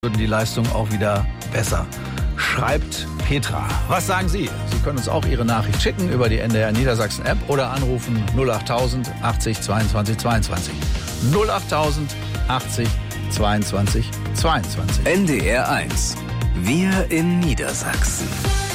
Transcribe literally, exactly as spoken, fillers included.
würden die Leistung auch wieder besser. Schreibt Petra. Was sagen Sie? Sie können uns auch Ihre Nachricht schicken über die N D R Niedersachsen App oder anrufen null achttausend achtzig zweiundzwanzig zweiundzwanzig. null achttausend achtzig zweiundzwanzig zweiundzwanzig. N D R eins. Wir in Niedersachsen.